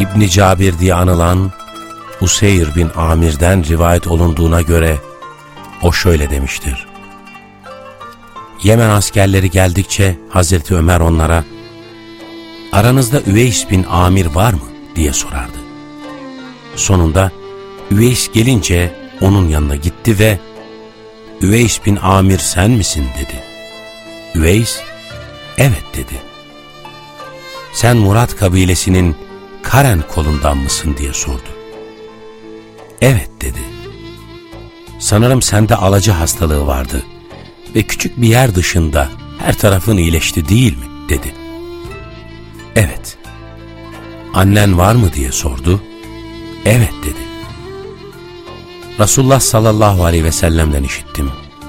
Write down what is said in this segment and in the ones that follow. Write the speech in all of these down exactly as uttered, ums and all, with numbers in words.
İbn Cabir diye anılan Useyr bin Amir'den rivayet olunduğuna göre o şöyle demiştir. Yemen askerleri geldikçe Hazreti Ömer onlara "Aranızda Üveys bin Amir var mı?" diye sorardı. Sonunda Üveys gelince onun yanına gitti ve "Üveys bin Amir sen misin?" dedi. Üveys, "Evet." dedi. "Sen Murat kabilesinin Karen kolundan mısın?" diye sordu. "Evet." dedi. "Sanırım sende alacı hastalığı vardı ve küçük bir yer dışında her tarafın iyileşti değil mi?" dedi. "Evet." "Annen var mı?" diye sordu. "Evet." dedi. Resulullah sallallahu aleyhi ve sellem'den işittim.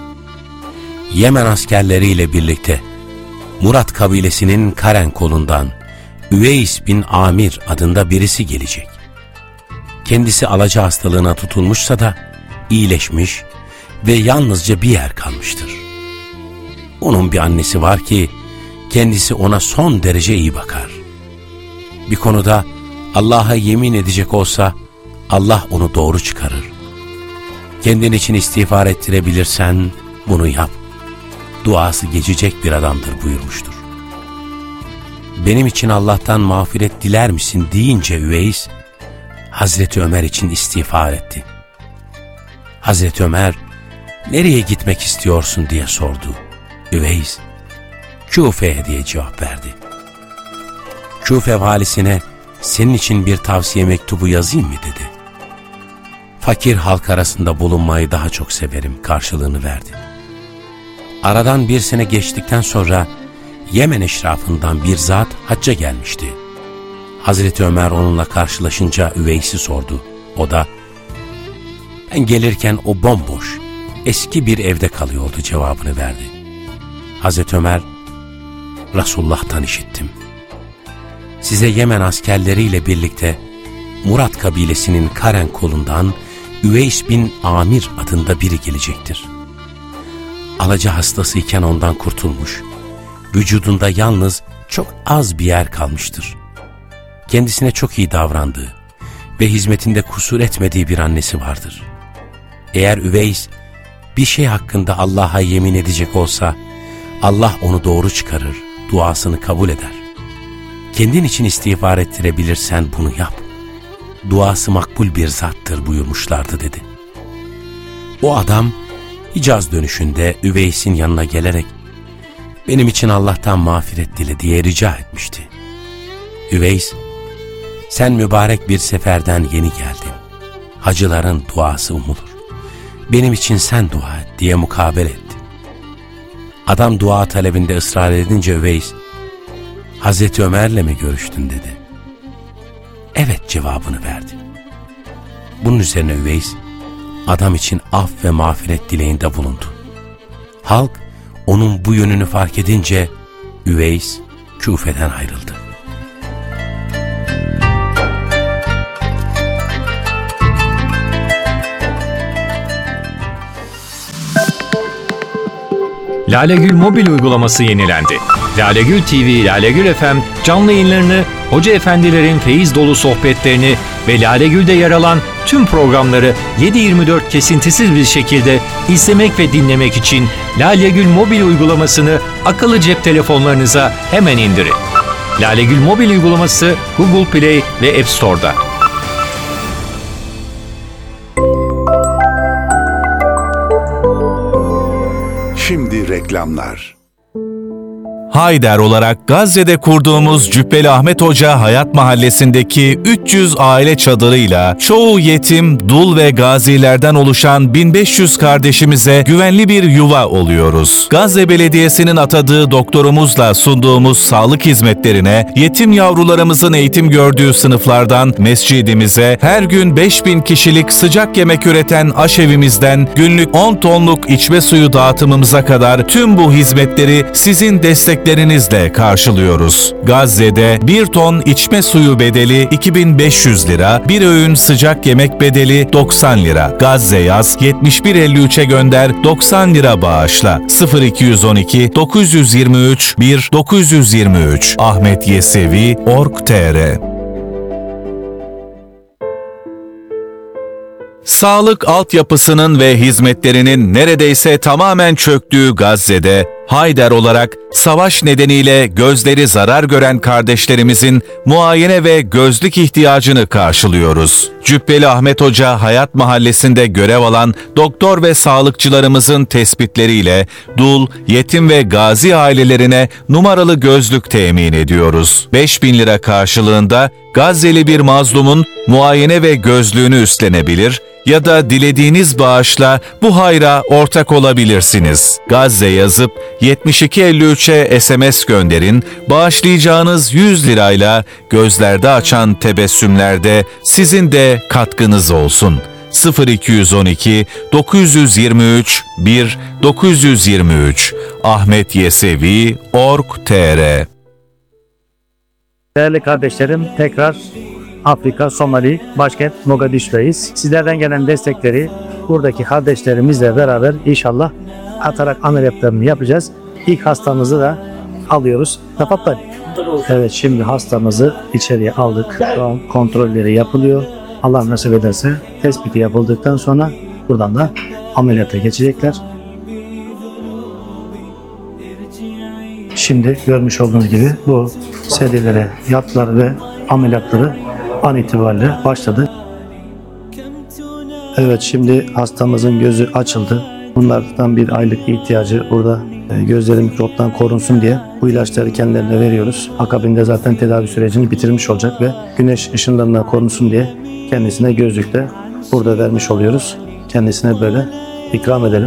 Yemen askerleriyle birlikte Murat kabilesinin Karen kolundan Üveys bin Amir adında birisi gelecek. Kendisi alacı hastalığına tutulmuşsa da iyileşmiş ve yalnızca bir yer kalmıştır. Onun bir annesi var ki kendisi ona son derece iyi bakar. Bir konuda Allah'a yemin edecek olsa Allah onu doğru çıkarır. Kendin için istiğfar ettirebilirsen bunu yap. Duası geçecek bir adamdır buyurmuştur. Benim için Allah'tan mağfiret diler misin deyince Üveys, Hazreti Ömer için istiğfar etti. Hazreti Ömer, nereye gitmek istiyorsun diye sordu. Üveys, Küfe'ye diye cevap verdi. Küfe valisine senin için bir tavsiye mektubu yazayım mı dedi. Fakir halk arasında bulunmayı daha çok severim karşılığını verdi. Aradan bir sene geçtikten sonra Yemen eşrafından bir zat hacca gelmişti. Hazreti Ömer onunla karşılaşınca Üveys'i sordu. O da, ben gelirken o bomboş, eski bir evde kalıyordu cevabını verdi. Hazreti Ömer, Resulullah'tan işittim. Size Yemen askerleriyle birlikte Murat kabilesinin Karen kolundan Üveys bin Amir adında biri gelecektir. Alacı hastasıyken ondan kurtulmuş, vücudunda yalnız çok az bir yer kalmıştır. Kendisine çok iyi davrandığı ve hizmetinde kusur etmediği bir annesi vardır. Eğer Üveys bir şey hakkında Allah'a yemin edecek olsa, Allah onu doğru çıkarır, duasını kabul eder. Kendin için istiğfar ettirebilirsen bunu yap. Duası makbul bir zattır buyurmuşlardı dedi. O adam Hicaz dönüşünde Üveys'in yanına gelerek benim için Allah'tan mağfiret dile diye rica etmişti. Üveys, sen mübarek bir seferden yeni geldin. Hacıların duası umulur. Benim için sen dua et diye mukabele etti. Adam dua talebinde ısrar edince Üveys, Hazreti Ömer'le mi görüştün dedi. Evet cevabını verdi. Bunun üzerine Üveys, adam için af ve mağfiret dileğinde bulundu. Halk onun bu yönünü fark edince Üveys Küfe'den ayrıldı. Lalegül mobil uygulaması yenilendi. Lalegül T V, Lalegül F M canlı yayınlarını, hoca efendilerin feyiz dolu sohbetlerini ve Lalegül'de yer alan tüm programları yedi yirmi dört kesintisiz bir şekilde izlemek ve dinlemek için Lalegül mobil uygulamasını akıllı cep telefonlarınıza hemen indirin. Lalegül mobil uygulaması Google Play ve App Store'da. Şimdi reklamlar. Haydar olarak Gazze'de kurduğumuz Cübbeli Ahmet Hoca Hayat Mahallesi'ndeki üç yüz aile çadırıyla çoğu yetim, dul ve gazilerden oluşan bin beş yüz kardeşimize güvenli bir yuva oluyoruz. Gazze Belediyesi'nin atadığı doktorumuzla sunduğumuz sağlık hizmetlerine, yetim yavrularımızın eğitim gördüğü sınıflardan mescidimize, her gün beş bin kişilik sıcak yemek üreten aşevimizden günlük on tonluk içme suyu dağıtımımıza kadar tüm bu hizmetleri sizin destek lerinizle karşılıyoruz. Gazze'de bir ton içme suyu bedeli iki bin beş yüz lira, bir öğün sıcak yemek bedeli doksan lira. Gazze yaz yetmiş bir elli üçe gönder doksan lira bağışla. sıfır iki yüz on iki dokuz yüz yirmi üç bir dokuz yüz yirmi üç Ahmet Yesevi nokta org nokta tr Sağlık altyapısının ve hizmetlerinin neredeyse tamamen çöktüğü Gazze'de, Hayder olarak savaş nedeniyle gözleri zarar gören kardeşlerimizin muayene ve gözlük ihtiyacını karşılıyoruz. Cübbeli Ahmet Hoca Hayat Mahallesi'nde görev alan doktor ve sağlıkçılarımızın tespitleriyle dul, yetim ve gazi ailelerine numaralı gözlük temin ediyoruz. beş bin lira karşılığında Gazze'li bir mazlumun muayene ve gözlüğünü üstlenebilir ya da dilediğiniz bağışla bu hayra ortak olabilirsiniz. Gazze yazıp yetmiş iki elli üçe S M S gönderin, bağışlayacağınız yüz lirayla gözlerde açan tebessümlerde sizin de katkınız olsun. sıfır iki on iki dokuz yirmi üç bir dokuz yirmi üç ahmetyesevi nokta org nokta tr. Değerli kardeşlerim, tekrar Afrika, Somali, başkent Mogadishu'dayız. Sizlerden gelen destekleri buradaki kardeşlerimizle beraber inşallah atarak ameliyatlarını yapacağız. İlk hastamızı da alıyoruz. Tafatlar. Evet, şimdi hastamızı içeriye aldık. Şu an kontrolleri yapılıyor. Allah nasip ederse tespiti yapıldıktan sonra buradan da ameliyata geçecekler. Şimdi görmüş olduğunuz gibi bu serilere yattılar ve ameliyatları an itibariyle başladı. Evet, şimdi hastamızın gözü açıldı. Bunlardan bir aylık ihtiyacı burada, gözleri mikroptan korunsun diye bu ilaçları kendilerine veriyoruz. Akabinde zaten tedavi sürecini bitirmiş olacak ve güneş ışınlarından korunsun diye kendisine gözlük de burada vermiş oluyoruz. Kendisine böyle ikram edelim.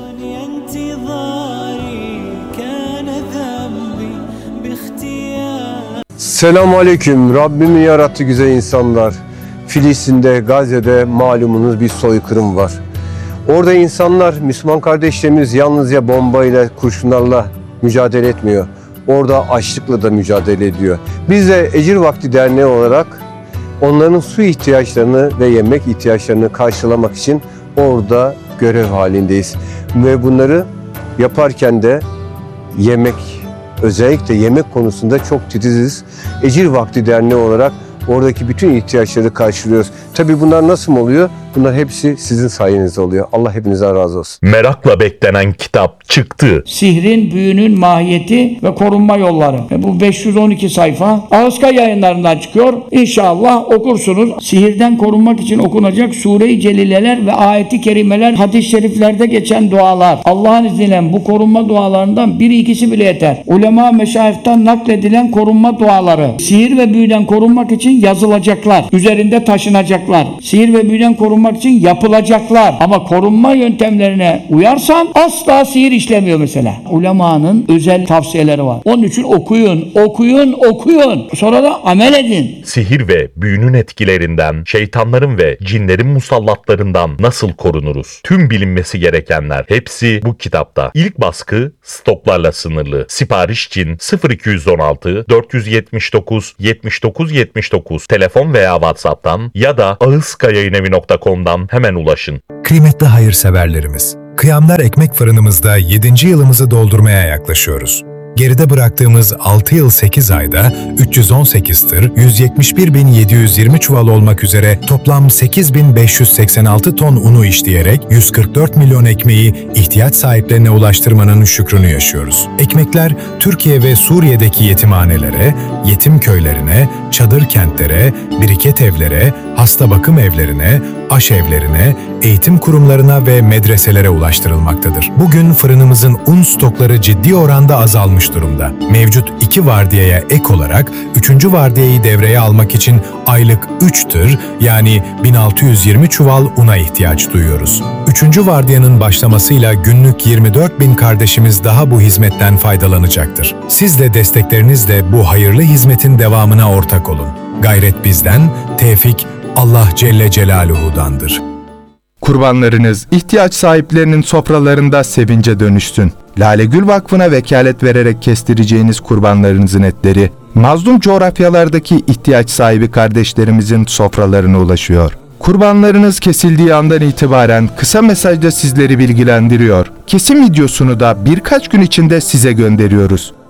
Selamun Aleyküm. Rabbimin yarattığı güzel insanlar. Filistin'de, Gazze'de malumunuz bir soykırım var. Orada insanlar, Müslüman kardeşlerimiz yalnızca bombayla, kurşunlarla mücadele etmiyor. Orada açlıkla da mücadele ediyor. Biz de Ecir Vakti Derneği olarak onların su ihtiyaçlarını ve yemek ihtiyaçlarını karşılamak için orada görev halindeyiz. Ve bunları yaparken de yemek, özellikle yemek konusunda çok titiziz. Ecir Vakti Derneği olarak oradaki bütün ihtiyaçları karşılıyoruz. Tabii bunlar nasıl oluyor? Bunlar hepsi sizin sayenizde oluyor. Allah hepinizden razı olsun. Merakla beklenen kitap çıktı. Sihrin, büyünün mahiyeti ve korunma yolları. E bu beş yüz on iki sayfa Ağızka yayınlarından çıkıyor. İnşallah okursunuz. Sihirden korunmak için okunacak Sure-i Celileler ve ayeti kerimeler, hadis-i şeriflerde geçen dualar. Allah'ın izniyle bu korunma dualarından biri ikisi bile yeter. Ulema meşayihten nakledilen korunma duaları. Sihir ve büyüden korunmak için yazılacaklar. Üzerinde taşınacaklar. Sihir ve büyüden korunmak için yapılacaklar. Ama korunma yöntemlerine uyarsan asla sihir işlemiyor mesela. Ulemanın özel tavsiyeleri var. Onun için okuyun, okuyun, okuyun. Sonra da amel edin. Sihir ve büyünün etkilerinden, şeytanların ve cinlerin musallatlarından nasıl korunuruz? Tüm bilinmesi gerekenler hepsi bu kitapta. İlk baskı stoklarla sınırlı. Sipariş için sıfır iki on altı dört yetmiş dokuz yetmiş dokuz yetmiş dokuz telefon veya WhatsApp'tan ya da ağızkayayınevi nokta com'dan hemen ulaşın. Kıymetli hayırseverlerimiz, Kıyamlar Ekmek Fırınımızda yedinci yılımızı doldurmaya yaklaşıyoruz. Geride bıraktığımız altı yıl sekiz ayda üç yüz on sekiz tır, yüz yetmiş bir bin yedi yüz yirmi çuval olmak üzere toplam sekiz bin beş yüz seksen altı ton unu işleyerek yüz kırk dört milyon ekmeği ihtiyaç sahiplerine ulaştırmanın şükrünü yaşıyoruz. Ekmekler Türkiye ve Suriye'deki yetimhanelere, yetim köylerine, çadır kentlere, biriket evlere, hasta bakım evlerine, aşevlerine, eğitim kurumlarına ve medreselere ulaştırılmaktadır. Bugün fırınımızın un stokları ciddi oranda azalmış durumda. Mevcut iki vardiyaya ek olarak üçüncü vardiyayı devreye almak için aylık üç tır yani bin altı yüz yirmi çuval una ihtiyaç duyuyoruz. Üçüncü vardiyanın başlamasıyla günlük yirmi dört bin kardeşimiz daha bu hizmetten faydalanacaktır. Siz de desteklerinizle bu hayırlı hizmetin devamına ortak olun. Gayret bizden, tevfik Allah Celle Celaluhu'dandır. Kurbanlarınız ihtiyaç sahiplerinin sofralarında sevince dönüşsün. Lale Gül Vakfı'na vekalet vererek kestireceğiniz kurbanlarınızın etleri, mazlum coğrafyalardaki ihtiyaç sahibi kardeşlerimizin sofralarına ulaşıyor. Kurbanlarınız kesildiği andan itibaren kısa mesajda sizleri bilgilendiriyor. Kesim videosunu da birkaç gün içinde size gönderiyoruz.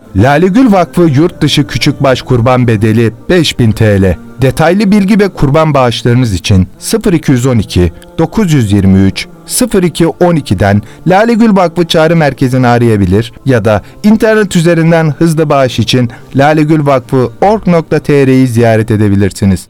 Lale Gül Vakfı yurt dışı küçükbaş kurban bedeli beş bin T L. Detaylı bilgi ve kurban bağışlarınız için sıfır iki yüz on iki dokuz yüz yirmi üç sıfır iki on iki'den Lale Gül Vakfı Çağrı Merkezi'ni arayabilir ya da internet üzerinden hızlı bağış için lalegülvakfı nokta org nokta t r'yi ziyaret edebilirsiniz.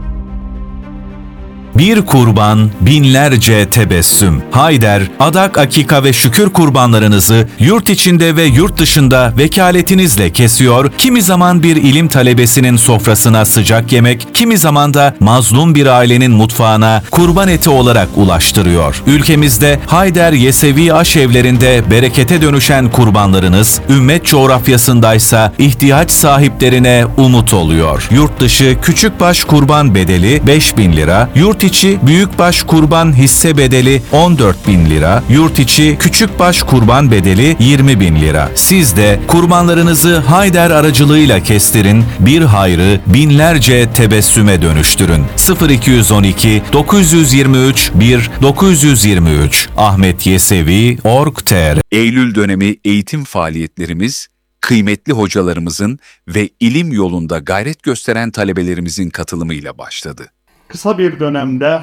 Bir kurban, binlerce tebessüm. Hayder, adak, akika ve şükür kurbanlarınızı yurt içinde ve yurt dışında vekaletinizle kesiyor, kimi zaman bir ilim talebesinin sofrasına sıcak yemek, kimi zaman da mazlum bir ailenin mutfağına kurban eti olarak ulaştırıyor. Ülkemizde Hayder Yesevi aşevlerinde berekete dönüşen kurbanlarınız, ümmet coğrafyasındaysa ihtiyaç sahiplerine umut oluyor. Yurt dışı küçükbaş kurban bedeli beş bin lira, yurt içi büyükbaş kurban hisse bedeli on dört bin lira, yurt içi küçükbaş kurban bedeli yirmi bin lira. Siz de kurbanlarınızı Hayder aracılığıyla kestirin, bir hayrı binlerce tebessüme dönüştürün. sıfır iki yüz on iki dokuz yüz yirmi üç bir dokuz yüz yirmi üç Ahmet Yesevi nokta org nokta t r. Eylül dönemi eğitim faaliyetlerimiz, kıymetli hocalarımızın ve ilim yolunda gayret gösteren talebelerimizin katılımıyla başladı. Kısa bir dönemde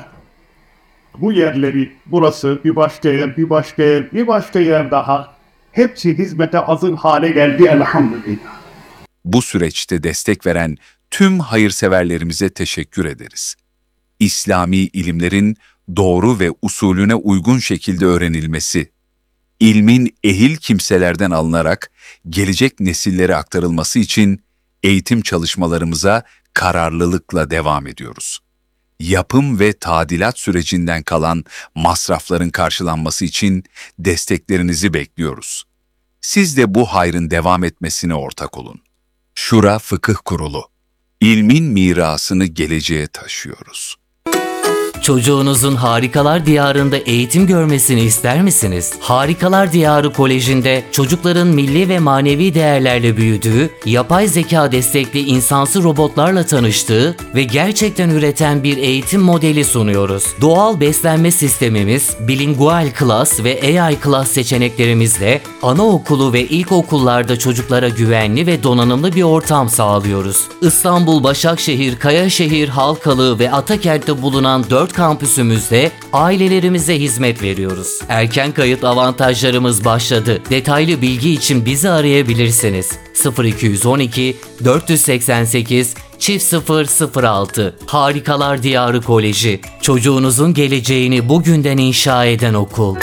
bu yerleri, burası bir başka yer, bir başka yer, bir başka yer daha hepsi hizmete hazır hale geldi elhamdülillah. Bu süreçte destek veren tüm hayırseverlerimize teşekkür ederiz. İslami ilimlerin doğru ve usulüne uygun şekilde öğrenilmesi, ilmin ehil kimselerden alınarak gelecek nesillere aktarılması için eğitim çalışmalarımıza kararlılıkla devam ediyoruz. Yapım ve tadilat sürecinden kalan masrafların karşılanması için desteklerinizi bekliyoruz. Siz de bu hayrın devam etmesine ortak olun. Şura Fıkıh Kurulu. İlmin mirasını geleceğe taşıyoruz. Çocuğunuzun Harikalar Diyarı'nda eğitim görmesini ister misiniz? Harikalar Diyarı Koleji'nde çocukların milli ve manevi değerlerle büyüdüğü, yapay zeka destekli insansı robotlarla tanıştığı ve gerçekten üreten bir eğitim modeli sunuyoruz. Doğal beslenme sistemimiz, bilingual class ve A I class seçeneklerimizle anaokulu ve ilkokullarda çocuklara güvenli ve donanımlı bir ortam sağlıyoruz. İstanbul, Başakşehir, Kayaşehir, Halkalı ve Atakent'te bulunan dört kampüsümüzde ailelerimize hizmet veriyoruz. Erken kayıt avantajlarımız başladı. Detaylı bilgi için bizi arayabilirsiniz. sıfır iki yüz on iki dört seksen sekiz çift sıfır sıfır altı. Harikalar Diyarı Koleji. Çocuğunuzun geleceğini bugünden inşa eden okul.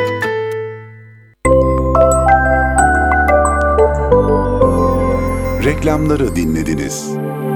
Reklamları dinlediniz.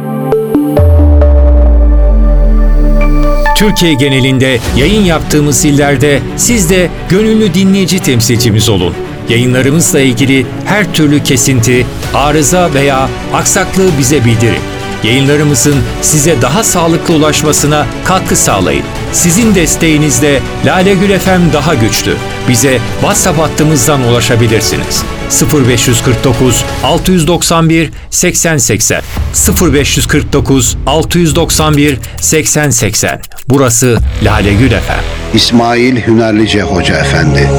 Türkiye genelinde yayın yaptığımız illerde siz de gönüllü dinleyici temsilcimiz olun. Yayınlarımızla ilgili her türlü kesinti, arıza veya aksaklığı bize bildirin. Yayınlarımızın size daha sağlıklı ulaşmasına katkı sağlayın. Sizin desteğinizle Lale Gül F M daha güçlü. Bize WhatsApp hattımızdan ulaşabilirsiniz. sıfır beş kırk dokuz altı doksan bir seksen seksen sıfır beş kırk dokuz altı doksan bir seksen seksen. Burası Lale Gül F M. İsmail Hünerlice Hoca Efendi.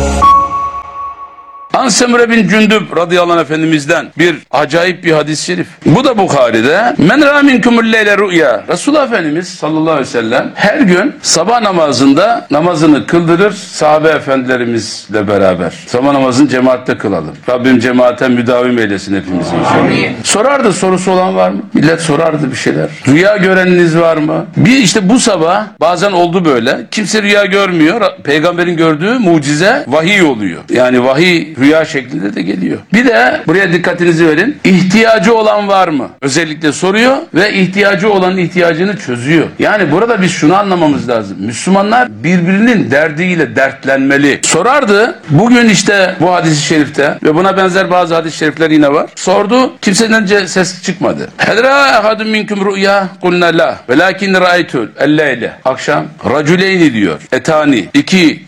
An Semre bin Cündüb radıyallahu anh efendimizden bir acayip bir hadis-i şerif. Bu da Bukhari'de. Men râ minkumul leyle rü'ya. Resulullah Efendimiz sallallahu aleyhi ve sellem her gün sabah namazında namazını kıldırır sahabe efendilerimizle beraber. Sabah namazını cemaatle kılalım. Rabbim cemaate müdavim eylesin hepimizi inşallah. Sorardı, sorusu olan var mı? Millet sorardı bir şeyler. Rüya göreniniz var mı? Bir işte bu sabah bazen oldu böyle. Kimse rüya görmüyor. Peygamberin gördüğü mucize vahiy oluyor. Yani vahiy rüya şeklinde de geliyor. Bir de buraya dikkatinizi verin. İhtiyacı olan var mı? Özellikle soruyor ve ihtiyacı olan ihtiyacını çözüyor. Yani burada biz şunu anlamamız lazım. Müslümanlar birbirinin derdiyle dertlenmeli. Sorardı. Bugün işte bu hadis-i şerifte ve buna benzer bazı hadis-i şerifler yine var. Sordu. Kimseden ses çıkmadı. Hel ra ahadun minkum rüya? Kulna la. Velakin ra'aytul el-leyle. Akşam raculeyni diyor. Etani. İki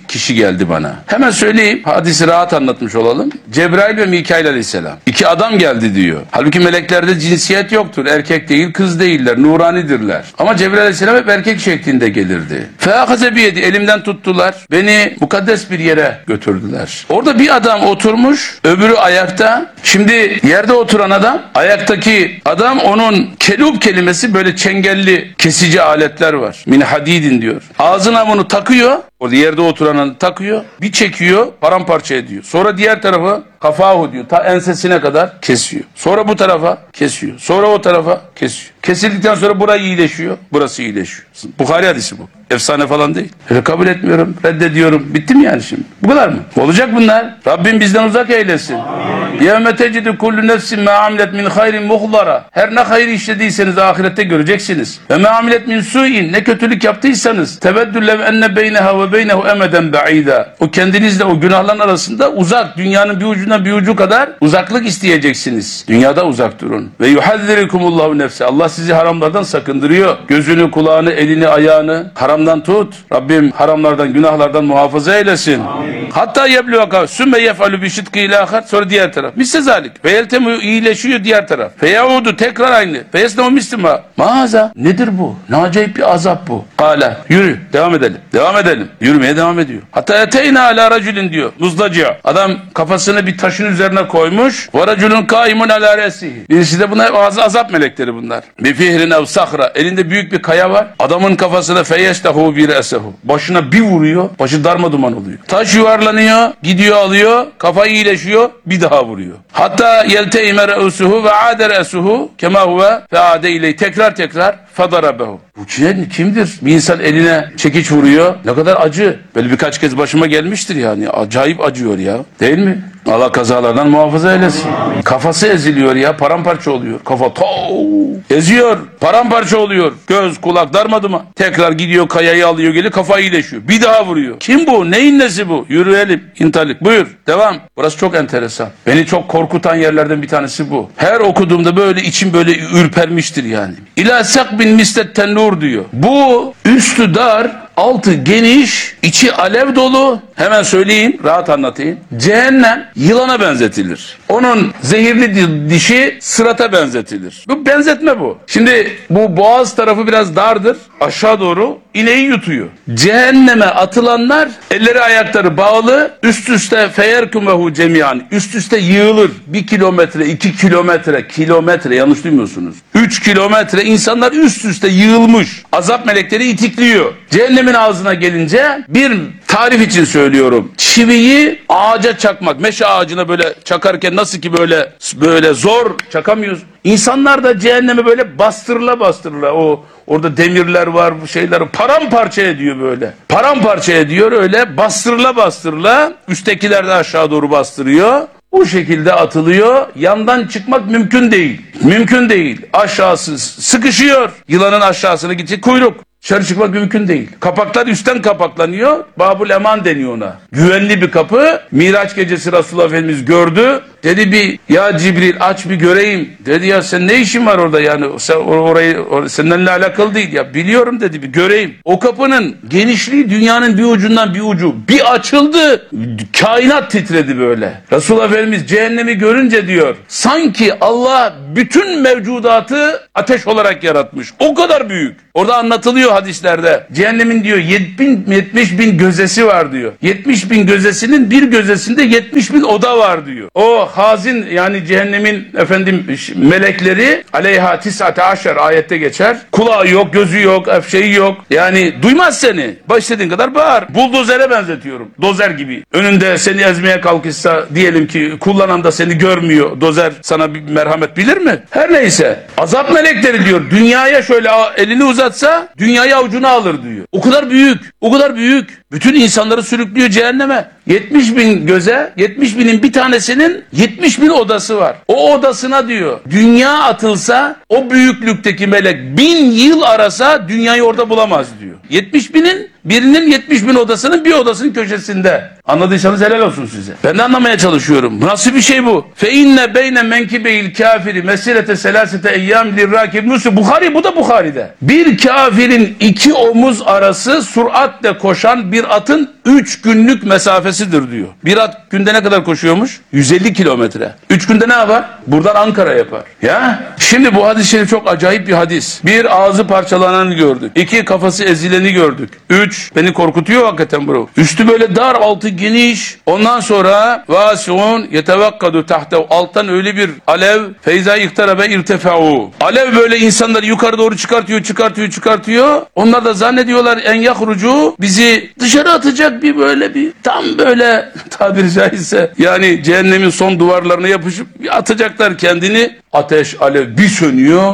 kişi geldi bana. Hemen söyleyeyim, hadisi rahat anlatmış olalım. Cebrail ve Mikail aleyhisselam. İki adam geldi diyor. Halbuki meleklerde cinsiyet yoktur. Erkek değil, kız değiller. Nuranidirler. Ama Cebrail aleyhisselam hep erkek şeklinde gelirdi. Feakaze biyedi, elimden tuttular. Beni mukaddes bir yere götürdüler. Orada bir adam oturmuş, öbürü ayakta. Şimdi yerde oturan adam, ayaktaki adam, onun kelub kelimesi böyle çengelli kesici aletler var. Min hadidin diyor. Ağzına bunu takıyor. Orada yerde oturanı takıyor. Bir çekiyor, paramparça ediyor. Sonra diğer tarafı kafahu diyor. Ta ensesine kadar kesiyor. Sonra bu tarafa kesiyor. Sonra o tarafa kesiyor. Kesildikten sonra burayı iyileşiyor. Burası iyileşiyor. Bukhari hadisi bu. Efsane falan değil. Öyle kabul etmiyorum. Reddediyorum. Bitti mi yani şimdi? Bu kadar mı? Olacak bunlar. Rabbim bizden uzak eylesin. Yevme tecidu kullu nefsin ma amilet min hayrin muhlara. Her ne hayır işlediyseniz ahirette göreceksiniz. Ve ma amilet min su'in. Ne kötülük yaptıysanız teveddüllev enne beyneha ve beynehu emeden ba'ida. O kendinizle o günahların arasında uzak, dünyanın bir ucundan bir ucu kadar uzaklık isteyeceksiniz. Dünyada uzak durun. Ve yuhadzirikumullahu nefse. Allah sizi haramlardan sakındırıyor. Gözünü, kulağını, elini, ayağını haramdan tut. Rabbim haramlardan, günahlardan muhafaza eylesin. Amin. Hatta yebluaka sümme yef'alu bi şidki ilâhar. Sonra diğer taraf. Misle zalik. Ve yeltemu iyileşiyor diğer taraf. Feyaudu tekrar aynı. Feyesnemu mislima. Maaza. Nedir bu? Ne acayip bir azap bu. Kâle. Yürü. Devam edelim. Devam edelim. Yürümeye devam ediyor. Hatta eteyna ala racülün diyor. Muzdacia. Adam kafasını bir taşın üzerine koymuş. Ve racülün kaimun ala resihi. Birisi de buna azap melekleri bunlar. Bir fihrin ev sahra. Elinde büyük bir kaya var. Adamın kafasına feyestehu bir esehu. Başına bir vuruyor. Başı darmaduman oluyor. Taş yuvarlanıyor. Gidiyor alıyor. Kafayı iyileşiyor. Bir daha vuruyor. Hatta yelteime re'usuhu ve ade re'usuhu kema huve ve ade iley. Tekrar tekrar fadarabehu. Bu kimdir? Bir insan eline çekiç vuruyor. Ne kadar acı. Böyle birkaç kez başıma gelmiştir yani. Acayip acıyor ya. Değil mi? Allah kazalardan muhafaza eylesin. Kafası eziliyor ya. Paramparça oluyor. Kafa tooo. Eziyor. Paramparça oluyor. Göz, kulak darmadıma. Tekrar gidiyor, kayayı alıyor, geliyor, kafayı iyileşiyor. Bir daha vuruyor. Kim bu? Neyin nesi bu? Yürüyelim. İntalik. Buyur. Devam. Burası çok enteresan. Beni çok korkutan yerlerden bir tanesi bu. Her okuduğumda böyle içim böyle ürpermiştir yani. İlâ sekbin mislet tennur diyor. Bu üstü dar, altı geniş, içi alev dolu. Hemen söyleyeyim, rahat anlatayım. Cehennem yılana benzetilir. Onun zehirli dişi sırata benzetilir. Bu benzetme bu. Şimdi bu boğaz tarafı biraz dardır. Aşağı doğru ineği yutuyor. Cehenneme atılanlar elleri ayakları bağlı, üst üste feyerkumehu cemiyan. Üst üste yığılır. Bir kilometre, iki kilometre, kilometre yanlış duymuyorsunuz. Üç kilometre insanlar üst üste yığılmış. Azap melekleri itikliyor. Cehennemin ağzına gelince bir tarif için söylüyorum. Çiviyi ağaca çakmak. Meşe ağacına böyle çakarken nasıl ki böyle böyle zor çakamıyoruz. İnsanlar da cehenneme böyle bastırıla bastırıla o orada demirler var, bu şeyleri paramparça ediyor böyle. Paramparça ediyor öyle bastırıla bastırıla. Üsttekiler de aşağı doğru bastırıyor. Bu şekilde atılıyor. Yandan çıkmak mümkün değil. Mümkün değil. Aşağısı sıkışıyor. Yılanın aşağısına gidecek kuyruk. Dışarı çıkmak mümkün değil. Kapaklar üstten kapaklanıyor. Babul Eman deniyor ona. Güvenli bir kapı. Miraç gecesi Resulullah Efendimiz gördü. Dedi bir ya Cibril aç bir göreyim. Dedi ya sen ne işin var orada yani sen orayı or seninle alakalı değil ya. Biliyorum dedi bir göreyim. O kapının genişliği dünyanın bir ucundan bir ucu. Bir açıldı. Kainat titredi böyle. Resulullah Efendimiz cehennemi görünce diyor. Sanki Allah bütün mevcudatı ateş olarak yaratmış. O kadar büyük. Orada anlatılıyor hadislerde. Cehennemin diyor yetmiş bin gözesi var diyor. yetmiş bin gözesinin bir gözesinde yetmiş bin oda var diyor. O hazin yani cehennemin efendim melekleri aleyha tis'ate aşer ayette geçer. Kulağı yok, gözü yok, şeyi yok. Yani duymaz seni. Başladığın kadar bağır. Buldozere benzetiyorum. Dozer gibi. Önünde seni ezmeye kalkışsa diyelim ki kullanan da seni görmüyor. Dozer sana bir merhamet bilir mi? Her neyse. Azap melekleri diyor. Dünyaya şöyle elini uzatsa dünyayı avucuna alır diyor. O kadar büyük. O kadar büyük. Bütün insanları sürüklüyor cehenneme. yetmiş bin göze, yetmiş binin bir tanesinin yetmiş bin odası var. O odasına diyor, dünya atılsa o büyüklükteki melek bin yıl arasa dünyayı orada bulamaz diyor. yetmiş binin birinin yetmiş bin odasının bir odasının köşesinde. Anladıysanız helal olsun size. Ben de anlamaya çalışıyorum. Nasıl bir şey bu? Fe inne beyne menkibeyil kafiri mesilete selasete eyyam lirrakib Müslim. Bukhari, bu da Bukhari'de. Bir kafirin iki omuz arası süratle koşan bir atın üç günlük mesafesidir diyor. Bir at günde ne kadar koşuyormuş? yüz elli kilometre. üç günde ne yapar? Buradan Ankara yapar. Ya şimdi bu hadis-i şerif çok acayip bir hadis. Bir, ağzı parçalananı gördük. İki, kafası ezileni gördük. Üç, beni korkutuyor hakikaten bu. Üstü böyle dar, altı geniş. Ondan sonra vasiun yetevakkadu tahte, alttan öyle bir alev feyza iktarabe irtefa'u. Alev böyle insanları yukarı doğru çıkartıyor, çıkartıyor, çıkartıyor. Onlar da zannediyorlar en yahrucu, bizi dışarı atacak bir böyle bir tam böyle tabiri caizse yani cehennemin son duvarlarına yapışıp atacaklar kendini. Ateş, alev bir sönüyor.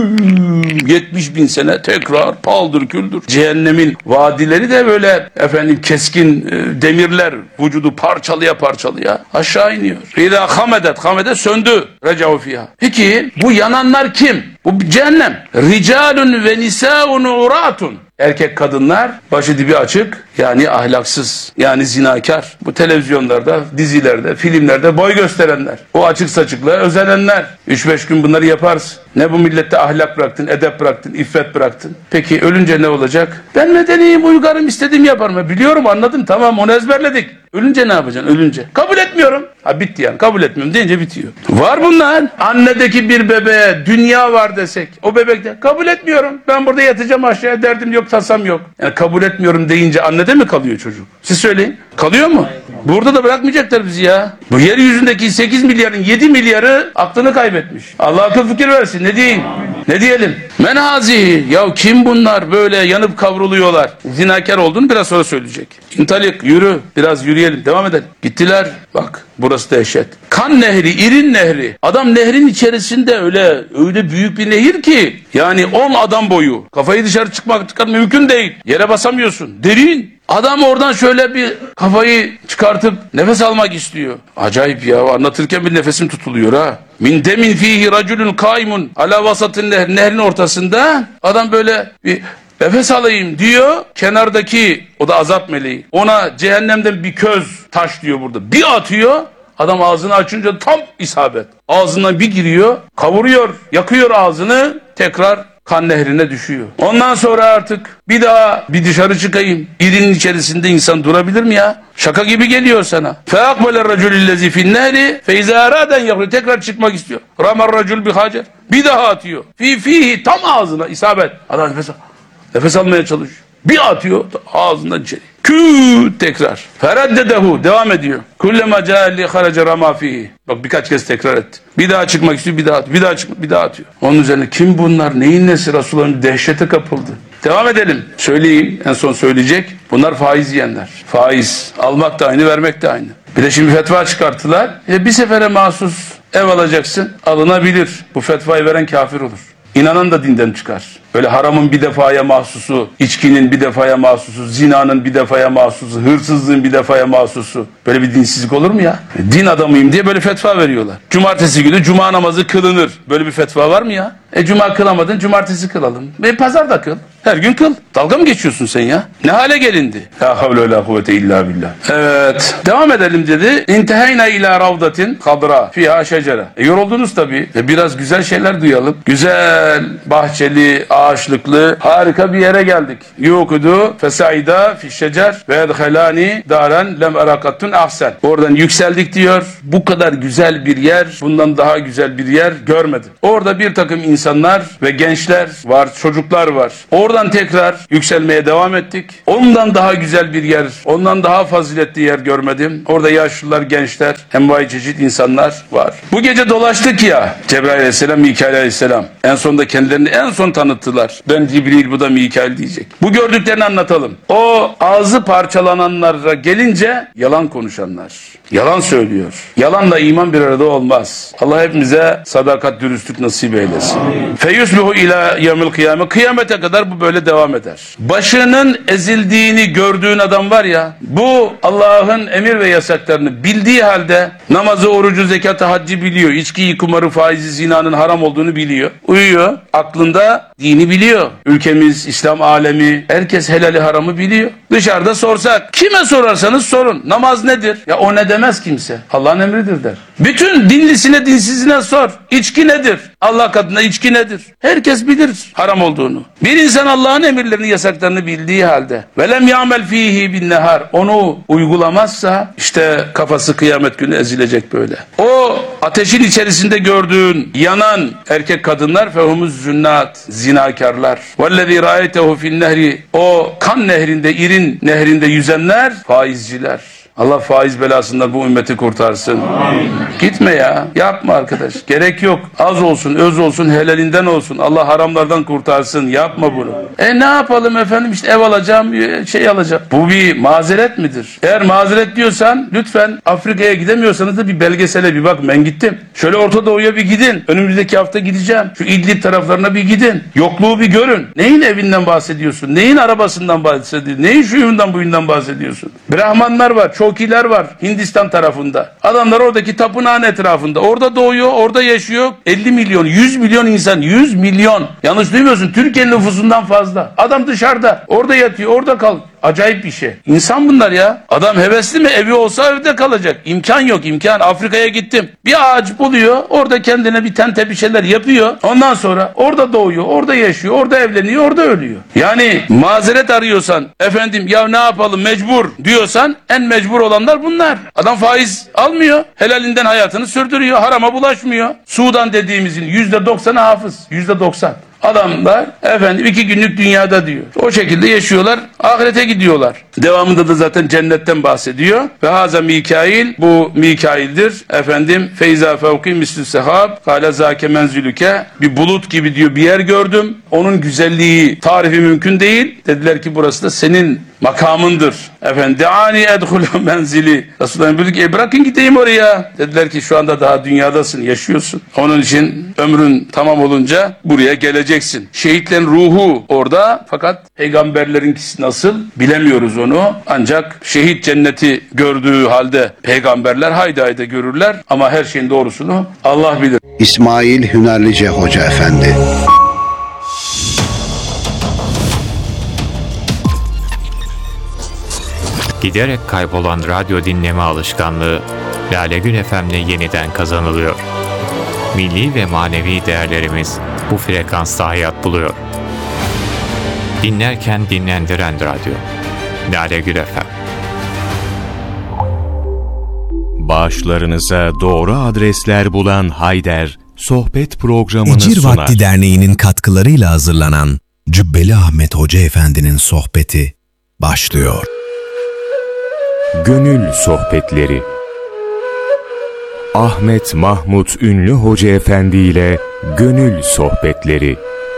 Güm, yetmiş bin sene tekrar paldır küldür. Cehennemin vadileri de böyle efendim keskin e, demirler vücudu parçalıya parçalıya aşağı iniyor. İza hamedet, hamede söndü. Recav fiha. Peki bu yananlar kim? Bu cehennem. Ricalun ve nisaun uratun. Erkek kadınlar başı dibi açık, yani ahlaksız, yani zinakar. Bu televizyonlarda, dizilerde, filmlerde boy gösterenler. O açık saçıklığa özenenler. üç beş gün bunları yaparsın. Ne bu millette ahlak bıraktın, edep bıraktın, iffet bıraktın. Peki ölünce ne olacak? Ben medeniyim, uygarım, istediğimi yaparım. Biliyorum, anladım, tamam, onu ezberledik. Ölünce ne yapacaksın? Ölünce. Kabul etmiyorum. Ha bitti yani. Kabul etmiyorum deyince bitiyor. Var bunlar. Annedeki bir bebeğe dünya var desek. O bebek de kabul etmiyorum. Ben burada yatacağım aşağıya, derdim yok, tasam yok. Yani kabul etmiyorum deyince annede mi kalıyor çocuk? Siz söyleyin. Kalıyor mu? Burada da bırakmayacaklar bizi ya. Bu yeryüzündeki sekiz milyarın yedi milyarı aklını kaybetmiş. Allah akıl fikir versin. Ne diyeyim? Ne diyelim? Menhazi. Ya kim bunlar böyle yanıp kavruluyorlar? Zinakar olduğunu biraz sonra söyleyecek. İntalik, yürü. Biraz yürüyelim. Devam edelim. Gittiler. Bak burası dehşet. Kan nehri, İrin nehri. Adam nehrin içerisinde öyle öyle büyük bir nehir ki yani on adam boyu. Kafayı dışarı çıkmak çıkart mümkün değil. Yere basamıyorsun. Derin. Adam oradan şöyle bir kafayı çıkartıp nefes almak istiyor. Acayip ya, anlatırken bir nefesim tutuluyor ha. Min demin fihi raculun kaimun ala vasatın nehr, nehrin ortasında adam böyle bir nefes alayım diyor. Kenardaki, o da azap meleği, ona cehennemden bir köz taş diyor burada. Bir atıyor. Adam ağzını açınca tam isabet. Ağzından bir giriyor, kavuruyor, yakıyor ağzını, tekrar kan nehrine düşüyor. Ondan sonra artık bir daha bir dışarı çıkayım. İrinin içerisinde insan durabilir mi ya? Şaka gibi geliyor sana. Feakbele raculillezi fin nehri feiza araden yakıyor. Tekrar çıkmak istiyor. Ramar racul bi hacer. Bir daha atıyor. Fi fihi, tam ağzına isabet. Adam nefes, nefes almaya çalışıyor. Bir atıyor ağzından içeri. Kü tekrar. Fereddedehu, devam ediyor. Kullema ca'alli haraca rama fihi. Bak birkaç kez tekrar etti. Bir daha çıkmak istiyor, bir daha atıyor. Bir daha çıkmak, bir daha atıyor. Onun üzerine kim bunlar? Neyin nesi? Resulullah'ın dehşete kapıldı. Devam edelim. Söyleyeyim. En son söyleyecek. Bunlar faiz yiyenler. Faiz. Almak da aynı, vermek de aynı. Bir de şimdi fetva çıkarttılar. E bir sefere mahsus ev alacaksın. Alınabilir. Bu fetvayı veren kafir olur. İnanan da dinden çıkar. Böyle haramın bir defaya mahsusu, içkinin bir defaya mahsusu, zinanın bir defaya mahsusu, hırsızlığın bir defaya mahsusu. Böyle bir dinsizlik olur mu ya? Din adamıyım diye böyle fetva veriyorlar. Cumartesi günü cuma namazı kılınır. Böyle bir fetva var mı ya? E cuma kılamadın, cumartesi kılalım. E pazar da kıl. Her gün kıl. Dalga mı geçiyorsun sen ya? Ne hale gelindi? La havle ve la kuvvete illa billah. Evet. Devam edelim dedi. İnteheyna ila ravdatin kadra fiha şecere. E yoruldunuz tabii. E biraz güzel şeyler duyalım. Güzel, bahçeli, ağaçlıklı, harika bir yere geldik. Yukudu fesaida fi şecer ve edhelani daren lem erakatun ahsen. Oradan yükseldik diyor. Bu kadar güzel bir yer, bundan daha güzel bir yer görmedim. Orada bir takım insanlar ve gençler var, çocuklar var. Oradan tekrar yükselmeye devam ettik. Ondan daha güzel bir yer, ondan daha faziletli yer görmedim. Orada yaşlılar, gençler, envai çeşit insanlar var. Bu gece dolaştık ya, Cebrail aleyhisselam, Mikail aleyhisselam. En sonunda kendilerini en son tanıttılar. Ben Cibril, bu da Mikail diyecek. Bu gördüklerini anlatalım. O ağzı parçalananlara gelince yalan konuşanlar. Yalan söylüyor. Yalanla iman bir arada olmaz. Allah hepimize sadakat, dürüstlük nasip eylesin. Feyusbihu ila yevmil kıyame. Kıyamete kadar bu böyle devam eder. Başının ezildiğini gördüğün adam var ya, bu Allah'ın emir ve yasaklarını bildiği halde namazı, orucu, zekatı, haccı biliyor. İçkiyi, kumarı, faizi, zinanın haram olduğunu biliyor. Uyuyor. Aklında dini dini biliyor. Ülkemiz, İslam alemi, herkes helali haramı biliyor. Dışarıda sorsak, kime sorarsanız sorun. Namaz nedir? Ya o ne demez kimse. Allah'ın emridir der. Bütün dinlisine dinsizine sor. İçki nedir? Allah katında içki nedir? Herkes bilir haram olduğunu. Bir insan Allah'ın emirlerini, yasaklarını bildiği halde velem ya'mel fihi bin nehar, onu uygulamazsa işte kafası kıyamet günü ezilecek böyle. O ateşin içerisinde gördüğün yanan erkek kadınlar fehumuz zünnat, zinakarlar. Vellezî râetehu fin nehri, o kan nehrinde, irin nehrinde yüzenler faizciler. Allah faiz belasından bu ümmeti kurtarsın. Amin. Gitme ya. Yapma arkadaş. Gerek yok. Az olsun, öz olsun, helalinden olsun. Allah haramlardan kurtarsın. Yapma bunu. E ne yapalım efendim? İşte ev alacağım, şey alacağım. Bu bir mazeret midir? Eğer mazeret diyorsan lütfen Afrika'ya gidemiyorsanız da bir belgesele bir bak. Ben gittim. Şöyle Orta Doğu'ya bir gidin. Önümüzdeki hafta gideceğim. Şu İdlib taraflarına bir gidin. Yokluğu bir görün. Neyin evinden bahsediyorsun? Neyin arabasından bahsediyorsun? Neyin şuyundan buyundan bahsediyorsun? Brahmanlar var. Çokiler var Hindistan tarafında. Adamlar oradaki tapınağın etrafında. Orada doğuyor, orada yaşıyor. elli milyon, yüz milyon insan. yüz milyon. Yanlış duymuyorsun. Türkiye'nin nüfusundan fazla. Adam dışarıda. Orada yatıyor, orada kal. Acayip bir şey. İnsan bunlar ya. Adam hevesli mi? Evi olsa evde kalacak. İmkan yok, imkan. Afrika'ya gittim. Bir ağaç buluyor. Orada kendine bir tente bir şeyler yapıyor. Ondan sonra orada doğuyor, orada yaşıyor, orada evleniyor, orada ölüyor. Yani mazeret arıyorsan, efendim ya ne yapalım mecbur diyorsan en mecbur olanlar bunlar. Adam faiz almıyor. Helalinden hayatını sürdürüyor. Harama bulaşmıyor. Sudan dediğimizin yüzde doksanı hafız. Yüzde doksan. Adamlar efendim iki günlük dünyada diyor. O şekilde yaşıyorlar. Ahirete gidiyorlar. Devamında da zaten cennetten bahsediyor. Ve haza Mikail, bu Mikail'dir. Efendim feyza fevki mislü sehab kâle zâke menzülüke, bir bulut gibi diyor bir yer gördüm. Onun güzelliği tarifi mümkün değil. Dediler ki burası da senin makamındır. Efendim deani edhulu menzili. Resulullah buyurdu ki e bırakın gideyim oraya. Dediler ki şu anda daha dünyadasın, yaşıyorsun. Onun için ömrün tamam olunca buraya geleceksin. Şehitlerin ruhu orada, fakat peygamberlerinkisi nasıl bilemiyoruz onu. Ancak şehit cenneti gördüğü halde peygamberler haydi haydi görürler ama her şeyin doğrusunu Allah bilir. İsmail Hünerlice Hoca Efendi. Giderek kaybolan radyo dinleme alışkanlığı Lale Gül F M'le yeniden kazanılıyor. Milli ve manevi değerlerimiz bu frekansta hayat buluyor. Dinlerken dinlendiren radyo. Lale Gül F M. Bağışlarınıza doğru adresler bulan Hayder, sohbet programını Ecir sunar. Vakti Derneği'nin katkılarıyla hazırlanan Cübbeli Ahmet Hoca Efendi'nin sohbeti başlıyor. Gönül Sohbetleri. Ahmet Mahmut Ünlü Hoca Efendi ile Gönül Sohbetleri.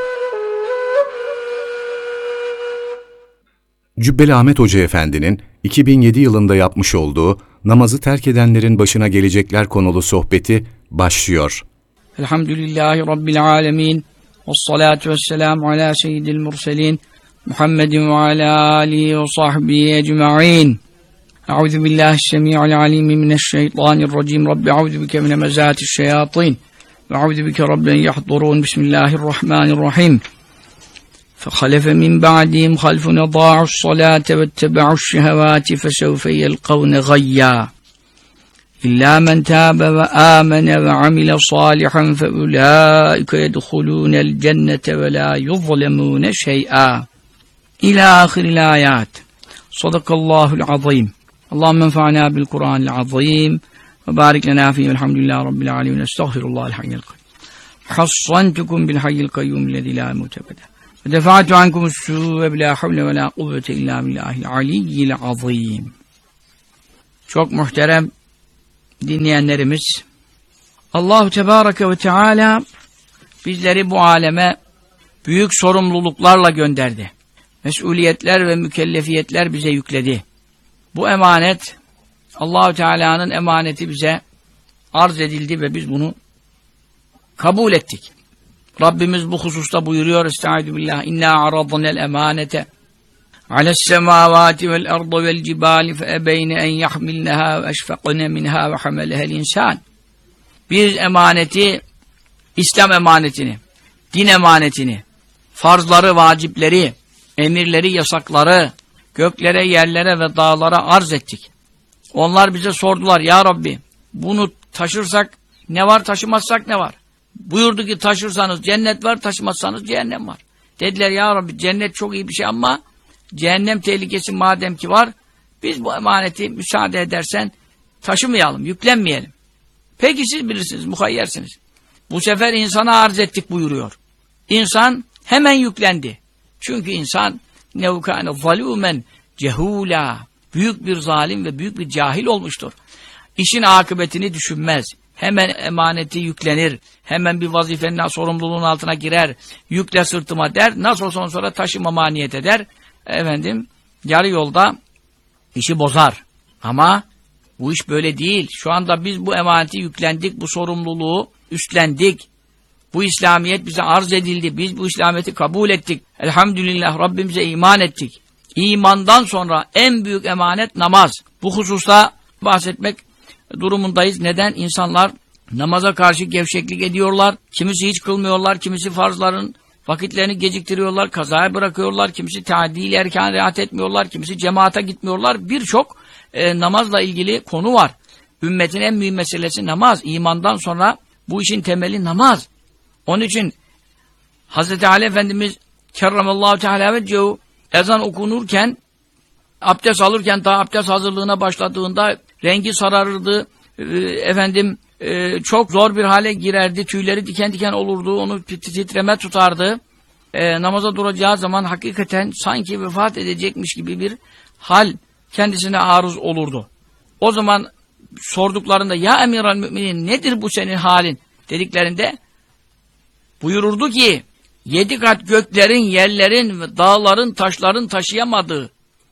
Cübbeli Ahmet Hoca Efendi'nin iki bin yedi yılında yapmış olduğu namazı terk edenlerin başına gelecekler konulu sohbeti başlıyor. Elhamdülillahi Rabbil alemin. Vessalatu vesselamu ala seyyidil murselin. Muhammedin ve ala alihi ve sahbihi ecma'in. Euzu billahi semi'il alim mineşşeytanirracim. Rabbi euzu bike min hemezatiş şeyatin. Ve euzu bike rabben yahdurun. Bismillahirrahmanirrahim. فخلف من بعدهم خلف أضاعوا الصلاة واتبعوا الشهوات فسوف يلقون غيا إلا من تاب وآمن وعمل صالحا فأولئك يدخلون الجنة ولا يظلمون شيئا إلى آخر الآيات. صدق الله العظيم. اللهم انفعنا بالقرآن العظيم وبارك لنا فيه والحمد لله رب العالمين. استغفر الله الحي القيوم. حصنتكم بالحي القيوم الذي لا يموت أبدا. Defa'tu ankumus-sû'e bilâ havle ve lâ kuvvete illâ billâhil aliyyil azîm. Çok muhterem dinleyenlerimiz, Allah-u Tebâreke ve Teâlâ bizleri bu aleme büyük sorumluluklarla gönderdi. Mesuliyetler ve mükellefiyetler bize yükledi. Bu emanet, Allah-u Teala'nın emaneti bize arz edildi ve biz bunu kabul ettik. Rabbimiz bu hususta buyuruyor: Estaizu billah. İnna aradna'l emanete ale's semavati vel ardı vel cibali fe ebeyne en yahmilnaha ve eşfaqne minha ve hamaleha'l insan. Biz emaneti, İslam emanetini, din emanetini, farzları, vacipleri, emirleri, yasakları göklere, yerlere ve dağlara arz ettik. Onlar bize sordular, ya Rabbi bunu taşırsak ne var, taşımazsak ne var? Buyurdu ki taşırsanız cennet var, taşımazsanız cehennem var. Dediler ya Rabbi cennet çok iyi bir şey ama cehennem tehlikesi madem ki var, biz bu emaneti müsaade edersen taşımayalım, yüklenmeyelim. Peki siz bilirsiniz, muhayyersiniz. Bu sefer insana arz ettik buyuruyor. İnsan hemen yüklendi. Çünkü insan nevkâne zalûmen cehûlâ, büyük bir zalim ve büyük bir cahil olmuştur. İşin akıbetini düşünmez. Hemen emaneti yüklenir. Hemen bir vazifenin, sorumluluğun altına girer. Yükle sırtıma der. Nasıl olsa sonra taşımama niyet eder. Efendim, yarı yolda işi bozar. Ama bu iş böyle değil. Şu anda biz bu emaneti yüklendik, bu sorumluluğu üstlendik. Bu İslamiyet bize arz edildi. Biz bu İslamiyet'i kabul ettik. Elhamdülillah Rabbimize iman ettik. İmandan sonra en büyük emanet namaz. Bu hususta bahsetmek durumundayız. Neden? İnsanlar namaza karşı gevşeklik ediyorlar. Kimisi hiç kılmıyorlar. Kimisi farzların vakitlerini geciktiriyorlar. Kazaya bırakıyorlar. Kimisi tadil erken riayet etmiyorlar. Kimisi cemaate gitmiyorlar. Birçok e, namazla ilgili konu var. Ümmetin en mühim meselesi namaz. İmandan sonra bu işin temeli namaz. Onun için Hazreti Ali Efendimiz kerramallahu teala vecehu ezan okunurken, abdest alırken, daha abdest hazırlığına başladığında rengi sararırdı, e, efendim e, çok zor bir hale girerdi, tüyleri diken diken olurdu, onu titreme tutardı. E, namaza duracağı zaman hakikaten sanki vefat edecekmiş gibi bir hal kendisine arız olurdu. O zaman sorduklarında ya emiral müminin nedir bu senin halin dediklerinde buyururdu ki yedi kat göklerin, yerlerin ve dağların, taşların taşıyamadığı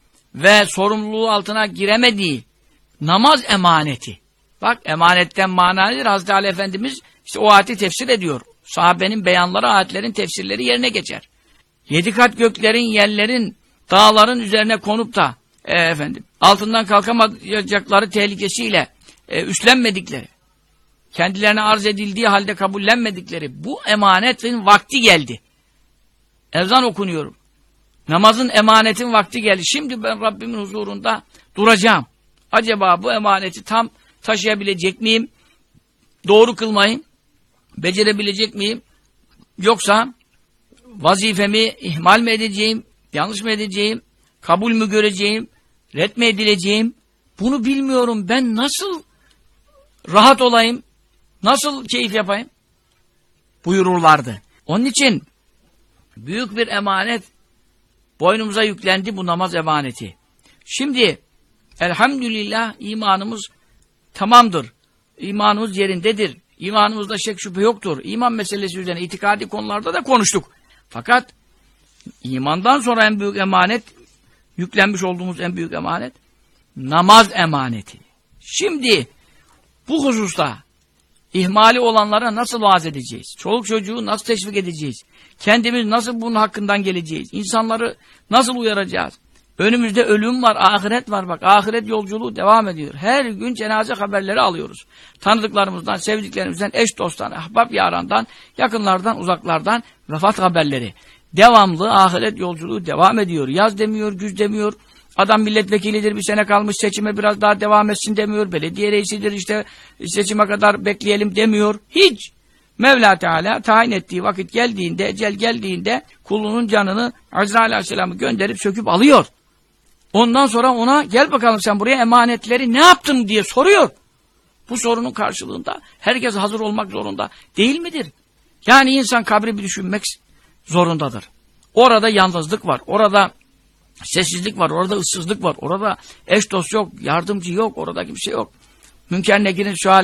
ve sorumluluğu altına giremediği namaz emaneti. Bak emanetten mana nedir? Hazreti Ali Efendimiz işte o ayeti tefsir ediyor. Sahabenin beyanları, ayetlerin tefsirleri yerine geçer. Yedi kat göklerin, yerlerin, dağların üzerine konup da e, efendim altından kalkamayacakları tehlikesiyle e, üstlenmedikleri, kendilerine arz edildiği halde kabullenmedikleri bu emanetin vakti geldi. Ezan okunuyorum. Namazın, emanetin vakti geldi. Şimdi ben Rabbimin huzurunda duracağım. Acaba bu emaneti tam taşıyabilecek miyim? Doğru kılmayı becerebilecek miyim? Yoksa vazifemi ihmal mi edeceğim? Yanlış mı edeceğim? Kabul mü göreceğim? Ret mi edileceğim? Bunu bilmiyorum. Ben nasıl rahat olayım? Nasıl keyif yapayım? Buyururlardı. Onun için büyük bir emanet boynumuza yüklendi, bu namaz emaneti. Şimdi elhamdülillah imanımız tamamdır. İmanımız yerindedir. İmanımızda şek şüphe yoktur. İman meselesi üzerine itikadi konularda da konuştuk. Fakat imandan sonra en büyük emanet, yüklenmiş olduğumuz en büyük emanet namaz emaneti. Şimdi bu hususta ihmali olanlara nasıl vaaz edeceğiz? Çoluk çocuğu nasıl teşvik edeceğiz? Kendimiz nasıl bunun hakkından geleceğiz? İnsanları nasıl uyaracağız? Önümüzde ölüm var, ahiret var bak. Ahiret yolculuğu devam ediyor. Her gün cenaze haberleri alıyoruz. Tanıdıklarımızdan, sevdiklerimizden, eş dosttan, ahbap yarandan, yakınlardan, uzaklardan vefat haberleri. Devamlı ahiret yolculuğu devam ediyor. Yaz demiyor, güz demiyor. Adam milletvekilidir, bir sene kalmış, seçime biraz daha devam etsin demiyor. Belediye reisidir, işte seçime kadar bekleyelim demiyor. Hiç. Mevla Teala tayin ettiği vakit geldiğinde, ecel geldiğinde kulunun canını Azrail Aleyhisselam'ı gönderip söküp alıyor. Ondan sonra ona gel bakalım sen buraya emanetleri ne yaptın diye soruyor. Bu sorunun karşılığında herkes hazır olmak zorunda değil midir? Yani insan kabri bir düşünmek zorundadır. Orada yalnızlık var, orada sessizlik var, orada ıssızlık var, orada eş dost yok, yardımcı yok, orada kimse yok. Münker Nekir'in şu hali